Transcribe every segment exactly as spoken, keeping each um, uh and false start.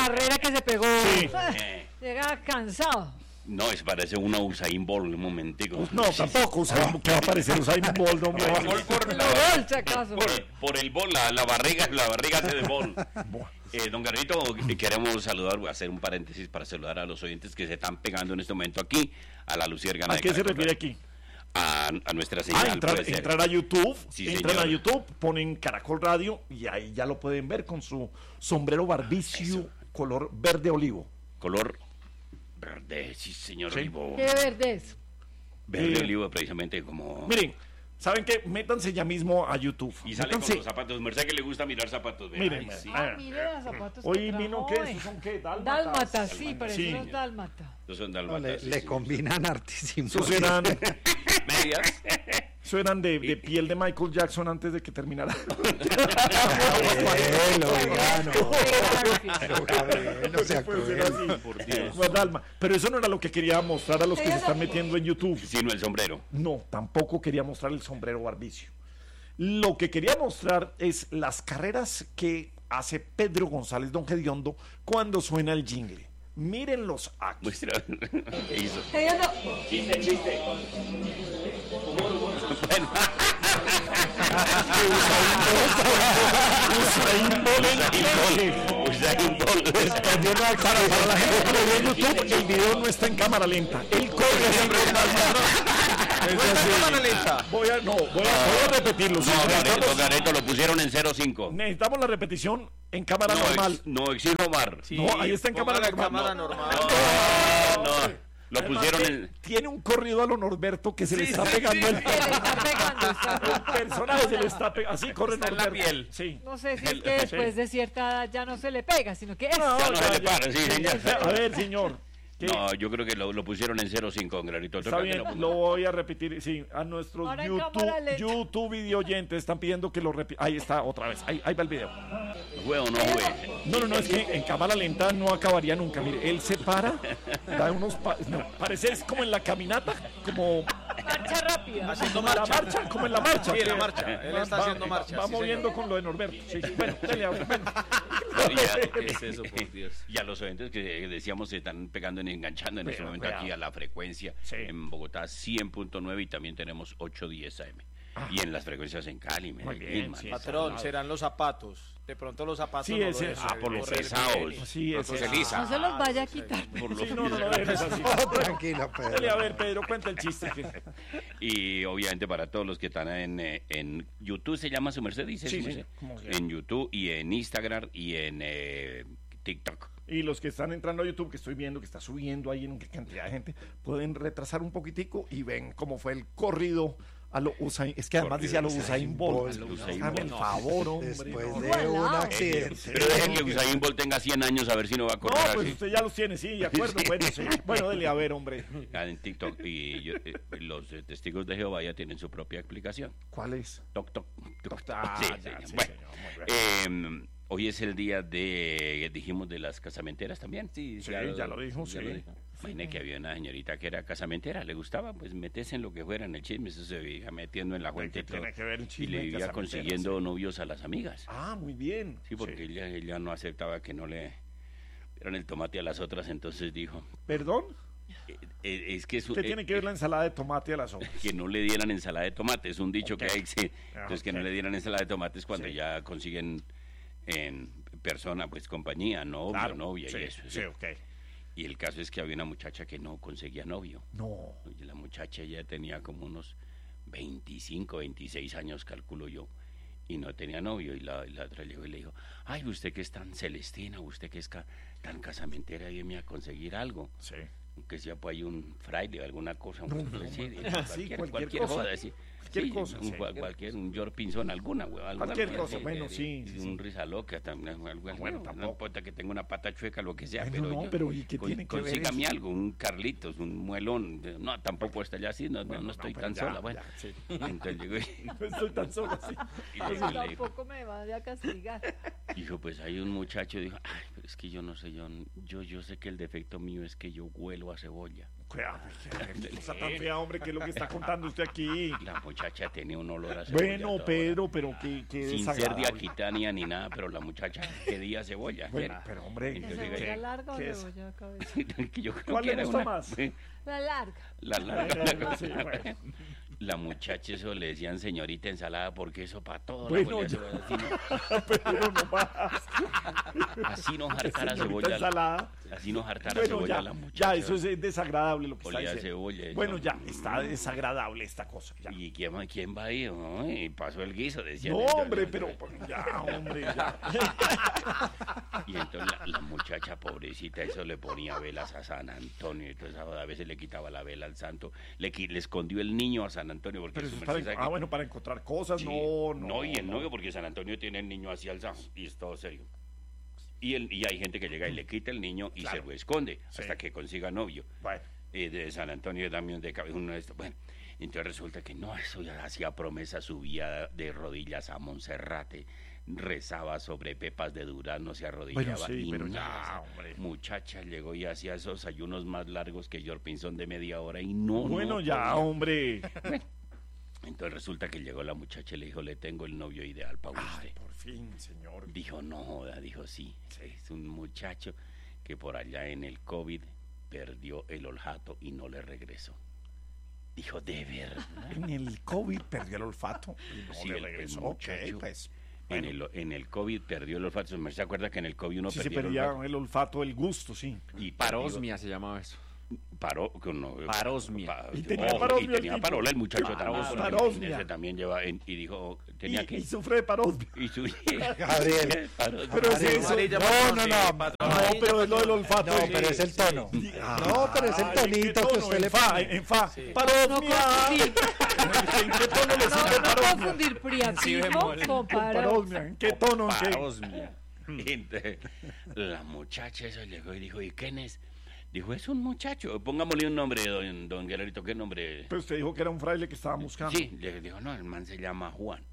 carrera que se pegó. Sí. Eh, Llega cansado. No, es parece una Usain Bolt, un momentico. No, tampoco. Usain, ¿qué va a parecer Usain Bolt, hombre? Bolt por la, Gol, si acaso. por, por el bol, la, la barriga, la barriga hace de bol. Eh, don Garrito, queremos saludar, voy a hacer un paréntesis para saludar a los oyentes que se están pegando en este momento aquí, a la Luciérgana. ¿A qué se refiere aquí? A, a nuestra señal. Ah, entrar, entrar a YouTube, sí, entran señor. a YouTube, ponen Caracol Radio y ahí ya lo pueden ver con su sombrero barbicio Eso. color verde olivo. Color verde, sí señor, Sí. olivo. ¿Qué verde es? Verde Eh, olivo precisamente como... Miren, ¿saben qué? Métanse ya mismo a YouTube. Y sale Métanse. con los zapatos. Merced que le gusta mirar zapatos. vea. Miren, Ay, sí. ah, Ah, mire los zapatos Hoy que trajo vino, ¿qué? hoy. ¿Esos son qué? Dálmatas. Dálmata, sí, parece Sí. unos dálmata. Estos son No, dálmatas. le, sí, le sí. combinan hartísimo. Esos eran, Medias. eso eran de, de piel de Michael Jackson antes de que terminara. Bueno, vegano. No se Puede ser acuerda. así. Por Dios. Pues, Dalma. Pero eso no era lo que quería mostrar a los que se están metiendo en YouTube. Sino el sombrero. No, tampoco quería mostrar el sombrero barbicio. Lo que quería mostrar es las carreras que hace Pedro González Don Gediondo cuando suena el jingle. Mírenlos aquí. Muestra. ¿Qué hizo? Gediondo, Chiste, chiste. Bueno, Usain Bolt en clase. Usain Bolt. Para, para la gente que lo ve en YouTube, el video no está en cámara lenta. Él corre siempre con las manos. Voy a, no, voy a, voy a repetirlo. No, sí, Gareto, necesitamos, Gareto lo pusieron en cero cinco. necesitamos la repetición en cámara No, normal. ex- no exijo Omar. No, ahí está en cámara Póngala en normal. cámara No. normal. No, no. Lo Además, pusieron que en. tiene un corrido a lo Norberto que se le Sí, está sí, pegando sí, el, se le está pegando. Está, el personaje se le está pegando. Así corre Está en la Norberto. piel. Sí. no sé si es que después de cierta edad ya no se le pega, sino que es. No, Ya no ya, se le ya. para, sí, sí, ya. A ver, señor. ¿qué? No, yo creo que lo, lo pusieron en cero cinco, don Granito. Está Toca que bien, lo ponga. lo voy a repetir. Sí, a nuestros Ahora en YouTube, cámara lenta. YouTube video oyentes están pidiendo que lo repita. Ahí está, otra vez. Ahí, ahí va el video. ¿Juega o no juega? No, no, no, es que en cámara lenta no acabaría nunca. Mire, él se para, da unos. Pa no, parece es como en la caminata, como. Marcha rápida. Haciendo como en la marcha. marcha, como en la marcha. Sí, en la que- marcha. Él va- está va- haciendo marcha. Va sí, moviendo señor. con lo de Norberto. Sí, sí. Bueno, dele, bueno. Ya, ¿Qué es eso, por Dios? y a los oyentes que decíamos se están pegando y enganchando en este Vea, momento vea. aquí a la frecuencia Sí. en Bogotá cien punto nueve y también tenemos ochocientos diez A M. Y en las frecuencias en Cali, Muy Medellín, bien, man. sí. Patrón, serán los zapatos. De pronto los zapatos Sí, no ese lo es. dejan Ah, por los correr pesados. bien. Sí, ese se es. lisa. No se los vaya a quitar. Por los Sí, no, no, no, pies. es así. Tranquilo, Dele, a Pedro. ver, Pedro, cuenta el chiste. que- Y obviamente para todos los que están en, eh, en YouTube, se llama su merced, dice Sí, su sí, merced? como sea. En YouTube y en Instagram y en eh, TikTok. Y los que están entrando a YouTube, que estoy viendo que está subiendo ahí en cantidad de gente, pueden retrasar un poquitico y ven cómo fue el corrido a lo Usain. Es que además Corrido dice a lo Usain Usain Bolt. Bolt. A lo Usain Hágame el Bolt. favor, hombre. Después no. de Igualado. un accidente. Pero déjenle que Usain Bolt tenga cien años a ver si no va a correr No, pues así. usted ya los tiene, sí, de acuerdo. Bueno, sí. Bueno, dele a ver, hombre. Ah, en TikTok. Y yo- eh, los eh, testigos de Jehová ya tienen su propia explicación. ¿Cuál es? Toc, toc. toc. Ah, Sí, ya, señor. sí, Bueno, señor, muy bien. eh, hoy es el día de, dijimos, de las casamenteras también. Sí, Sí, ya lo dijo, sí. Imagine que había una señorita que era casamentera, le gustaba, pues meterse en lo que fuera, en el chisme, eso se veía metiendo en la fuente y ¿Qué todo. tiene que ver el Y chisme le de vivía casamentera, consiguiendo sí? novios a las amigas. Ah, muy bien. Sí, porque Sí. Ella, ella no aceptaba que no le dieran el tomate a las otras, entonces dijo, ¿Perdón? eh, eh, es que su- ¿Qué eh, tiene que ver la ensalada de tomate a las otras? que no le dieran ensalada de tomate, es un dicho Ok. que hay, sí. Ah, Entonces que ok. no le dieran ensalada de tomate es cuando Sí. ya consiguen en persona, pues compañía, novio, Claro, novia sí, y eso. Sí, ¿sí? ok. Y el caso es que había una muchacha que no conseguía novio. No. Y la muchacha ya tenía como unos veinticinco, veintiséis años, calculo yo, y no tenía novio. Y la, y la otra llegó y le dijo, ay, usted que es tan celestina, usted que es ca- tan casamentera, ayúdeme a conseguir algo. Sí. Que sea pues hay un fraile o alguna cosa, un, No, no, sí, no, cualquier, sí, cualquier, cualquier cosa. joda, sí. Cualquier Sí, cosa, un, sí. cual- cualquier, un George Pinzón, alguna, güey, alguna Cualquier güey, cosa, sí, bueno, sí, sí, sí, un sí. risa loca, también, algo, Bueno, bueno, no tampoco. importa que tenga una pata chueca, lo que sea, Bueno, pero no, yo- pero ¿y qué tiene que ver consígame eso? algo, un Carlitos, un muelón, no, tampoco está ya así, no, no, Bueno, no no, estoy pero tan ya, sola, bueno. ya, sí. Entonces llegó y No estoy tan solo así. y le- y le dijo, Tampoco me vaya a castigar. dijo, pues hay un muchacho, dijo, ay, pero es que yo no sé, yo, yo, yo sé que el defecto mío es que yo huelo a cebolla. Cuidado, qué cosa tan fea, hombre, ¿qué es lo que está contando usted aquí? La muchacha tenía un olor a cebolla. Bueno, toda Pedro, pero qué, qué Sin ser de desagradable. Aquitania ni nada, pero la muchacha pedía cebolla. Bueno, pero hombre, Entonces, ¿La diga, cebolla ¿qué? larga o ¿Qué es? cebolla cabeza? Que yo creo ¿Cuál que le era gusta una- más? La larga. La larga. Bueno, sí, bueno. La muchacha eso le decían señorita ensalada porque eso para todo. Bueno, la ya. cebolla, así, no, Pero no más. así nos hartara Señorita cebolla. ensalada. Así nos hartara Bueno, cebolla ya, la muchacha. ya, eso es desagradable lo que está Olía a diciendo. cebolla, Bueno, yo- ya, está desagradable esta cosa. Ya. ¿Y quién, va- quién va ahí? Ay, pasó el guiso, decían. No, Entonces, hombre, pero ya, hombre, ya. Y entonces la, la muchacha pobrecita, eso le ponía velas a San Antonio. Entonces a veces le quitaba la vela al santo. Le, qui- le escondió el niño a San Antonio. Porque Pero su eso es para, merced sabe ah, que- bueno, para encontrar cosas, Sí. no, no. y el no. novio, porque San Antonio tiene el niño así alzado. Y es todo serio. Y, el, y hay gente que llega y le quita el niño y Claro. se lo esconde Sí. hasta que consiga novio. Bueno, Eh, de San Antonio también de cabeza uno de estos. Bueno, entonces resulta que no, eso ya hacía promesa, subía de rodillas a Monserrate, rezaba sobre pepas de durazno, se arrodillaba. Bueno, sí, y pero nada, ya, esa hombre. muchacha llegó y hacía esos ayunos más largos que George Pinzón de media hora y no. bueno, no ya, podía. hombre. Entonces resulta que llegó la muchacha y le dijo, le tengo el novio ideal para Ay, usted. por fin, señor. Dijo, no joda, dijo, sí, es un muchacho que por allá en el COVID perdió el olfato y no le regresó. Dijo, ¿de verdad? En el COVID perdió el olfato y no Sí, le el- el regresó. Ok, muchacho. pues. En Bueno, el, en el COVID perdió el olfato. ¿Se acuerda que en el COVID uno sí se perdió el perdía olfato? el olfato, el gusto, sí. Y perdió- Parosmia se llamaba eso. Paró, que no, Parosmia. pa- Y tenía ojo, parosmia y el tenía tipo. parola el muchacho Ah, también. porque parosmia. ese también lleva, en- y dijo, tenía Y, que... y sufre de parosmia. Y su... Gabriel. Parosmia. Pero es eso. Amarilla, No, patrón, no, sí, no. patrón. No, pero es lo del olfato. No, sí. pero es el tono. No, pero es el Ay, ¿en qué tonito que tono? usted En le fa, pone. en fa. Sí. No Parosmia. confundir, ¿En qué tono le no, sirve no parosmia? confundir priapismo bemol. con paro. Parosmia. ¿En qué tono? ¿En qué? Parosmia. Entonces, la muchacha esa llegó y dijo, ¿y quién es? Dijo, es un muchacho. Pongámosle un nombre, don, don Guerrerito. ¿Qué nombre? Pero usted dijo que era un fraile que estaba buscando. Sí, le dijo, no, el man se llama Juan.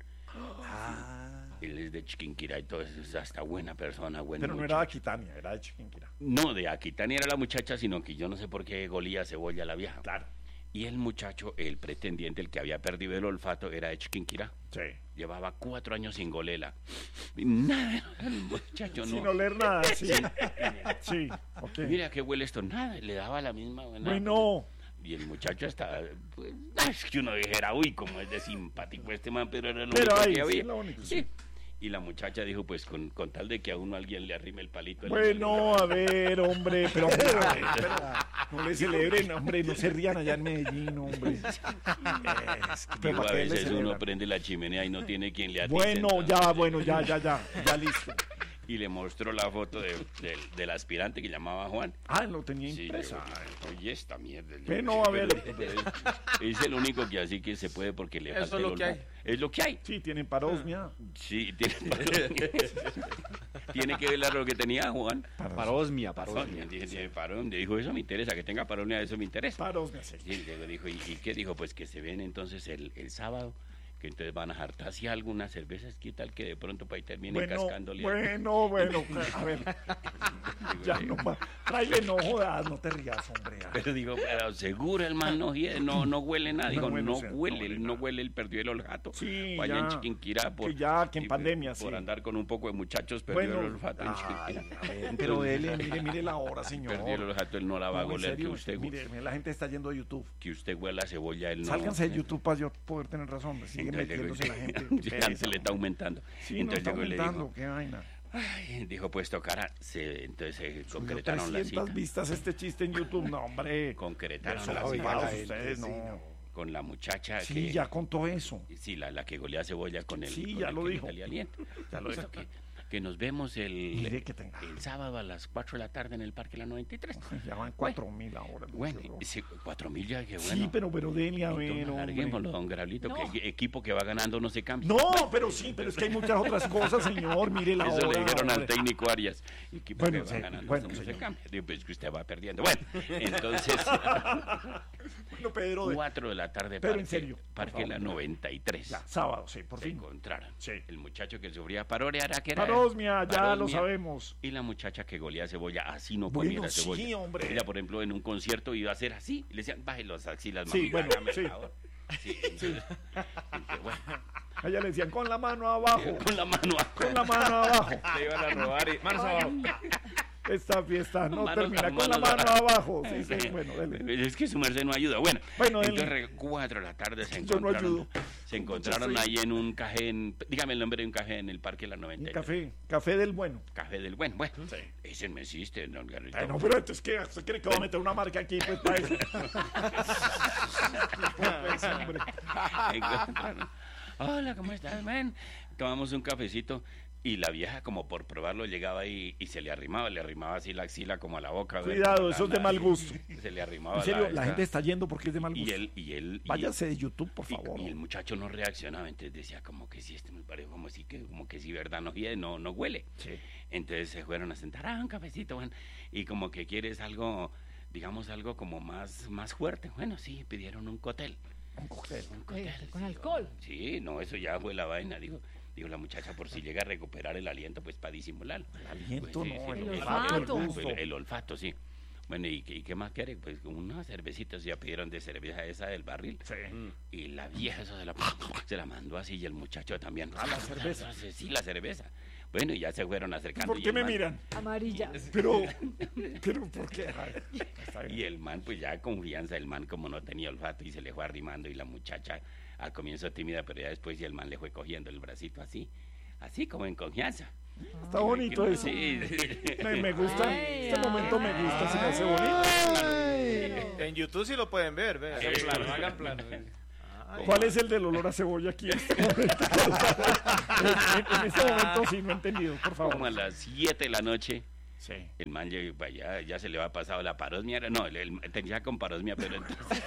Ah, Él es de Chiquinquirá y todo eso, es hasta buena persona, buen Pero no muchacho. era de Aquitania, era de Chiquinquirá. No, de Aquitania era la muchacha, sino que yo no sé por qué golía cebolla la vieja. Claro. Y el muchacho, el pretendiente, el que había perdido el olfato, era de Chiquinquirá. Sí. Llevaba cuatro años sin golela. Y nada, el muchacho no. Sin oler nada, sí. Sí, ok. Mira qué huele esto, nada, le daba la misma. buena- Bueno, Y el muchacho hasta, pues, ah, es que uno dijera, uy, como es de simpático este man, pero era lo pero único ahí, que sí, había. lo único, Sí. sí. Y la muchacha dijo, pues, con, con tal de que a uno alguien le arrime el palito. él Bueno, le- a ver, hombre, pero, hombre, a ver, pero no le celebren, hombre, no se rían allá en Medellín, hombre. Es que, pero Digo, a ¿para qué le veces uno celebran? prende la chimenea y no tiene quien le atice. Bueno, entonces- ya, bueno, ya, ya, ya, ya listo. Y le mostró la foto de- del- del aspirante que llamaba Juan. Ah, lo tenía Sí, impresa. le- oye, esta mierda. Bueno, a ver. Pero- pero es, es el único que así que se puede porque le Eso falta es el lo que olfato. Es lo que hay. Sí, tienen parosmia. Sí, tiene, tiene que ver lo que tenía Juan. Parosmia, Parón, parosmia. dije, dije, parón. Dijo, eso me interesa, que tenga paronia, eso me interesa. Parosmia, sí. Sí, luego dijo, ¿y, y qué dijo? Pues que se ven entonces el, el sábado, que entonces van a jartarse algunas cervezas, ¿qué tal que de pronto para ahí terminen Bueno, cascándole? bueno, bueno, a ver, Digo, ya eh, no más. Fraile, no jodas, no te rías, hombre. Pero digo, pero seguro el man no, hie- no, no huele nada. Digo, No, bueno, no, o sea, no huele, huele él no nada. huele, él perdió el olfato. Sí, Allá en ya. Chiquinquirá. Por, Que ya, que en y, pandemia, Por sí. andar con un poco de muchachos perdió Bueno, el olfato en ay, Chiquinquirá. a ver, pero él, mire, mire la hora, señor. Perdió el olfato, él no la va a No, en golear, que serio, usted, mire, mire, la gente está yendo a YouTube. que usted huela cebolla, él no. Sálganse de YouTube para yo poder tener razón. Sigue Entonces llegó y- metiéndose la gente. ya se le está aumentando. Sí, no Entonces está llegó y le aumentando, dijo, qué vaina. ay, dijo, pues tocará. Se, entonces se Subió concretaron la trescientas cita. vistas este chiste en YouTube. No, hombre. Concretaron Eso, la oiga, cita la oigados gente, ustedes, sí, no. no. con la muchacha Sí, que... ya contó eso. Sí, la, la que golea cebolla con el... Sí, con ya el lo que le dijo. salía aliento. Ya lo Listo, dijo. que, que nos vemos el, Mire que tenga. el sábado a las cuatro de la tarde en el Parque La noventa y tres. Ya van cuatro mil ahora. no Bueno, sé, no. sí, cuatro mil ya, que bueno. Sí, pero, pero dele a ver, Entonces, hombre. larguémoslo, don Grablito, No. que el equipo que va ganando no se cambia. No, pero sí, pero es que hay muchas otras cosas, señor. Mire la Eso hora. le dijeron al hombre. técnico Arias. Equipo Bueno, que va sí, ganando bueno, no se señor. cambia. Digo, pues que usted va perdiendo. Bueno, entonces, Bueno, Pedro, de- cuatro de la tarde, Pero Parque, en serio, por Parque favor. La noventa y tres. ya, sábado, sí, por Se fin. encontraron. Sí. El muchacho que sufría paroria era que era Parosmia. parosmia, ya lo parosmia. sabemos. Y la muchacha que golea cebolla, así no Bueno, comiera sí, cebolla. hombre. Ella, por ejemplo, en un concierto iba a hacer así, y le decían, baje los axilas, Sí, mami, bueno, hágame el sí. favor". Sí, entonces, entonces, bueno, A ella le decían con la mano abajo, con la mano con la mano abajo. Le iban a robar y manos abajo. Esta fiesta no Manos- termina con la manos mano abajo. abajo. Sí, sí, bueno, dele. Es que su merced no ayuda. Bueno, Bueno, dele. entonces re- cuatro de la tarde se Yo no encontraron, ayudo. se encontraron Mucho ahí en un café, en, dígame el nombre de un café en el Parque La noventa Un y nueve. café, café del bueno. Café del bueno. Bueno, Sí. ese me existe, don Garrito. Ay, no, pero entonces, ¿qué? ¿Usted cree que va a meter una marca aquí? Pues, para eso. Pues, hombre. Encontraron. Hola, ¿cómo estás, man? Tomamos un cafecito y la vieja, como por probarlo, llegaba y, y se le arrimaba, le arrimaba así la axila como a la boca. ¿ver? Cuidado, La- eso es de la- mal gusto. Se le arrimaba En serio, la esta- gente está yendo porque es de mal gusto. Y él, y él. y- Váyase de YouTube, por y- favor. Y, el muchacho no reaccionaba, entonces decía como que si este me parece como si que como que si verdad no hiede, no, no huele. Sí. Entonces se fueron a sentar, ah, un cafecito, bueno, y como que quieres algo, digamos algo como más, más fuerte. Bueno, sí, pidieron un cóctel. Un cóctel. Un cóctel, Eh, con sí, alcohol. Sí, no, eso ya fue la vaina, digo. Digo, la muchacha por si llega a recuperar el aliento, pues para disimular. El aliento Pues, sí, no, sí, el El olfato, el olfato. gusto. el, el olfato, sí. Bueno, ¿y, qué- y qué más quiere? Pues unas cervecitas ya pidieron de cerveza esa del barril. Sí. Y la vieja eso se la, se la mandó así y el muchacho también. Ah, la cerveza. Sí, la cerveza. Bueno, y ya se fueron acercando. ¿Por y qué el me man- miran? Amarilla. Pero, pero, ¿por qué? Ay, está bien. Y el man, pues ya confianza, el man como no tenía olfato y se le fue arrimando y la muchacha al comienzo tímida, pero ya después y el man le fue cogiendo el bracito así, así como en confianza. Está bonito eso. Sí. Me, me gusta, Ay, este momento me ay. gusta, se me hace bonito. En YouTube sí lo pueden ver, ve. Hagan plano, hagan plano. ¿Cuál es el del olor a cebolla aquí en este momento? en, en este momento sí, no he entendido, por Como a favor. las siete de la noche, Sí. el man llegó, pues, ya, ya se le había pasado la parosmia, no, el, el- tenía con parosmia, pero entonces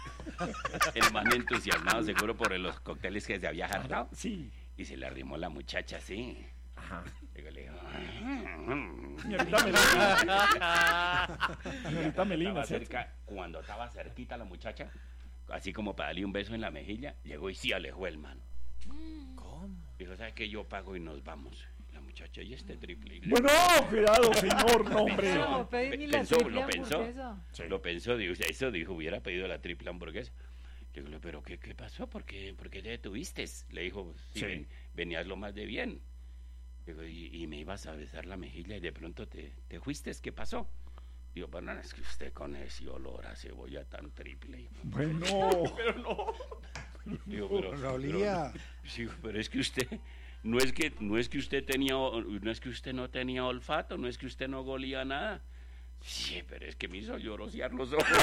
el man entusiasmado seguro por los cócteles que se había hartado Sí. y se le arrimó la muchacha así. Ajá. Luego le dijo, Señorita Melina. Señorita estaba Melina, ¿cierto? cerca, cuando estaba cerquita la muchacha, así como para darle un beso en la mejilla, llegó y sí alejó el man. ¿Cómo? Dijo, ¿sabes qué? Yo pago y nos vamos. La muchacha, y este triple. Y- Bueno, cuidado, señor, no, hombre. No, pedí ni la Pensó, triple lo pensó. hamburguesa. Sí. Lo pensó, dijo, eso dijo, hubiera pedido la triple hamburguesa. Le digo, pero ¿qué, qué pasó? ¿Por qué, por qué te detuviste? Le dijo, si Sí. ven- venías lo más de bien. Digo, y, y me ibas a besar la mejilla y de pronto te, te fuiste, ¿qué pasó? Digo, pero no, es que usted con ese olor a cebolla tan triple. Bueno, Digo, pero, No olía. pero- sí, pero es que usted, no es que, no es que usted tenía, no es que usted no tenía olfato, no es que usted no golía nada. Sí, pero es que me hizo llorosear los ojos.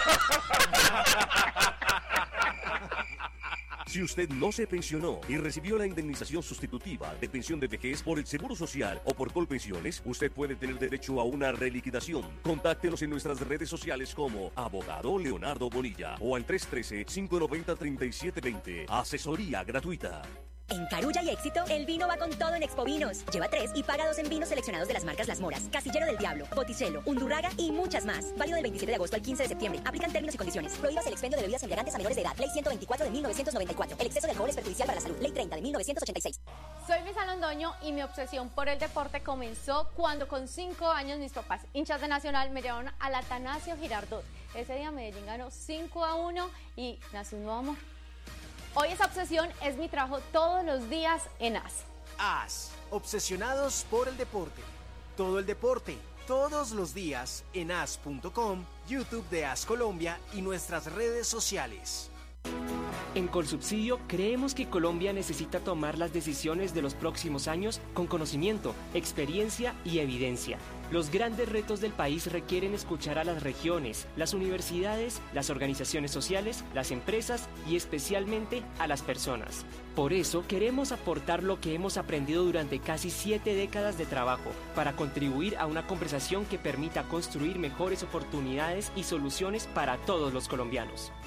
Si usted no se pensionó y recibió la indemnización sustitutiva de pensión de vejez por el Seguro Social o por Colpensiones, usted puede tener derecho a una reliquidación. Contáctenos en nuestras redes sociales como Abogado Leonardo Bonilla o al tres uno tres, cinco nueve cero, tres siete dos cero. Asesoría gratuita. En Carulla y Éxito, el vino va con todo en Expo Vinos. Lleva tres y paga dos en vinos seleccionados de las marcas Las Moras, Casillero del Diablo, Botticello, Undurraga y muchas más. Válido del veintisiete de agosto al quince de septiembre. Aplican términos y condiciones. Prohíbas el expendio de bebidas embriagantes a menores de edad. Ley ciento veinticuatro de mil novecientos noventa y cuatro. El exceso de alcohol es perjudicial para la salud. Ley treinta de mil novecientos ochenta y seis. Soy Misa Londoño y mi obsesión por el deporte comenzó cuando con cinco años mis papás, hinchas de Nacional, me llevaron al Atanasio Girardot. Ese día Medellín ganó cinco a uno y nació un nuevo amor. Hoy esa obsesión es mi trabajo todos los días en A S. A S, obsesionados por el deporte. Todo el deporte, todos los días en A S punto com, YouTube de A S Colombia y nuestras redes sociales. En Colsubsidio creemos que Colombia necesita tomar las decisiones de los próximos años con conocimiento, experiencia y evidencia. Los grandes retos del país requieren escuchar a las regiones, las universidades, las organizaciones sociales, las empresas y especialmente a las personas. Por eso queremos aportar lo que hemos aprendido durante casi siete décadas de trabajo para contribuir a una conversación que permita construir mejores oportunidades y soluciones para todos los colombianos.